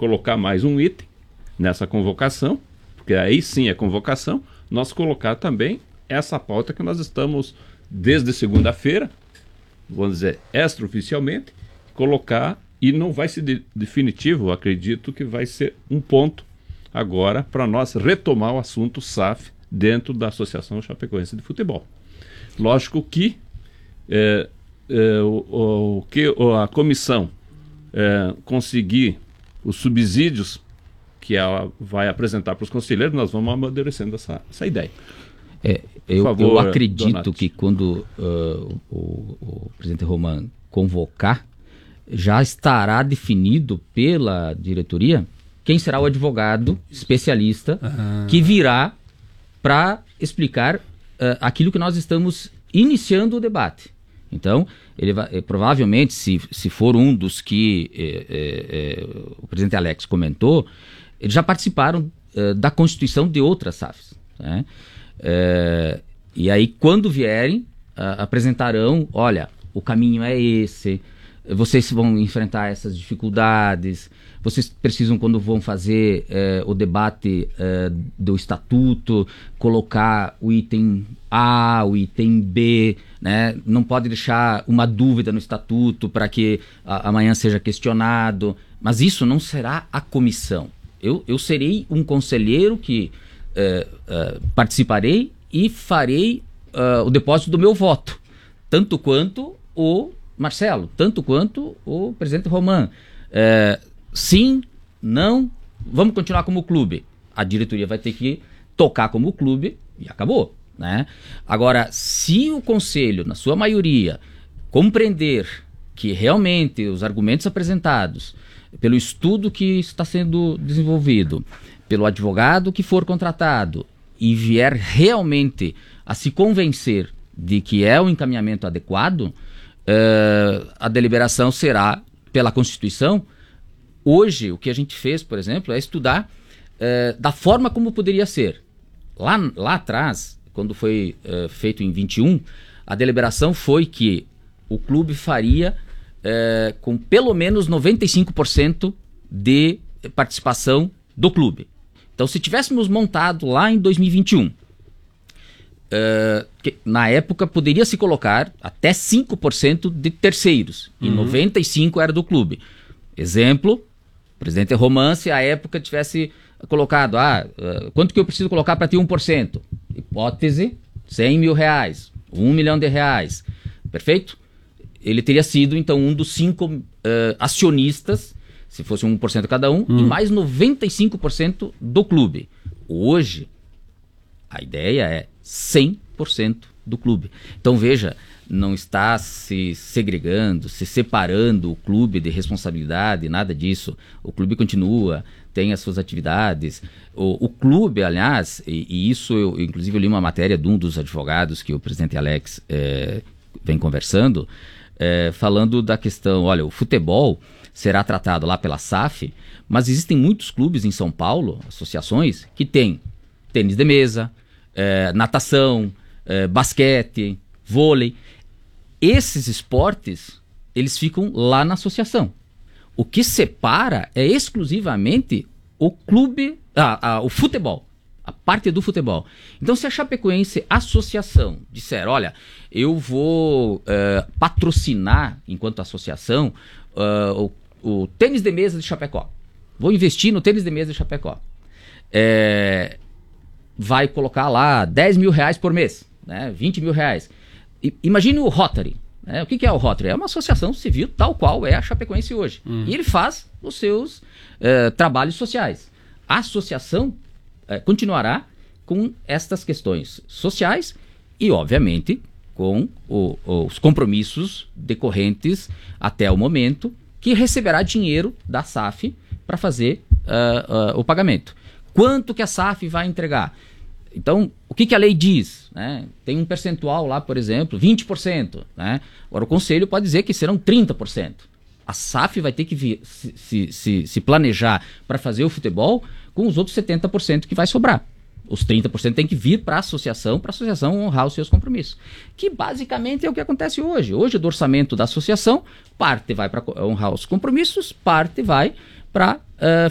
colocar mais um item nessa convocação, porque aí sim é convocação, nós colocar também essa pauta que nós estamos, desde segunda-feira, vamos dizer, extraoficialmente, colocar, e não vai ser definitivo, acredito que vai ser um ponto agora para nós retomar o assunto SAF dentro da Associação Chapecoense de Futebol. Lógico que a comissão conseguir os subsídios que ela vai apresentar para os conselheiros, nós vamos amadurecendo essa ideia. Eu acredito Donati, que quando o presidente Roman convocar, já estará definido pela diretoria quem será o advogado especialista que virá para explicar aquilo que nós estamos iniciando o debate. Então, ele vai, provavelmente, se for um dos que o presidente Alex comentou, eles já participaram da constituição de outras SAFs, né? E aí, quando vierem, apresentarão, olha, o caminho é esse, vocês vão enfrentar essas dificuldades, vocês precisam, quando vão fazer o debate do estatuto, colocar o item A, o item B, né? Não pode deixar uma dúvida no estatuto para que amanhã seja questionado, mas isso não será a comissão. Eu serei um conselheiro que participarei e farei o depósito do meu voto, tanto quanto o Marcelo, tanto quanto o presidente Roman. Sim, não, vamos continuar como clube. A diretoria vai ter que tocar como clube e acabou, né? Agora, se o conselho, na sua maioria, compreender que realmente os argumentos apresentados, pelo estudo que está sendo desenvolvido, pelo advogado que for contratado, e vier realmente a se convencer de que é o encaminhamento adequado, a deliberação será pela Constituição. Hoje, o que a gente fez, por exemplo, é estudar da forma como poderia ser. Lá atrás, quando foi feito em 21, a deliberação foi que o clube faria com pelo menos 95% de participação do clube. Então, se tivéssemos montado lá em 2021, na época poderia se colocar até 5% de terceiros, e 95% era do clube. Exemplo, o presidente Roman, se à época tivesse colocado, quanto que eu preciso colocar para ter 1%? Hipótese, 100 mil reais, 1 milhão de reais, perfeito? Ele teria sido, então, um dos 5 acionistas, se fosse 1% cada um, e mais 95% do clube. Hoje, a ideia é 100% do clube. Então, veja, não está se segregando, se separando o clube de responsabilidade, nada disso. O clube continua, tem as suas atividades. O clube, aliás, e isso eu inclusive eu li uma matéria de um dos advogados que o presidente Alex vem conversando, falando da questão, olha, o futebol será tratado lá pela SAF, mas existem muitos clubes em São Paulo, associações, que têm tênis de mesa, natação, basquete, vôlei. Esses esportes, eles ficam lá na associação. O que separa é exclusivamente o clube, o futebol, a parte do futebol. Então, se a Chapecoense Associação disser, olha, eu vou patrocinar, enquanto associação, o tênis de mesa de Chapecó, vou investir no tênis de mesa de Chapecó, vai colocar lá 10 mil reais por mês, né, 20 mil reais. Imagine o Rotary, né? O que é o Rotary? É uma associação civil tal qual é a Chapecoense hoje. E ele faz os seus trabalhos sociais. A associação continuará com estas questões sociais e, obviamente, com os compromissos decorrentes até o momento, que receberá dinheiro da SAF para fazer o pagamento. Quanto que a SAF vai entregar? Então, o que a lei diz? Né? Tem um percentual lá, por exemplo, 20%. Né? Agora, o Conselho pode dizer que serão 30%. A SAF vai ter que se planejar para fazer o futebol com os outros 70% que vai sobrar. Os 30% tem que vir para a associação honrar os seus compromissos. Que basicamente é o que acontece hoje. Hoje, do orçamento da associação, parte vai para honrar os compromissos, parte vai para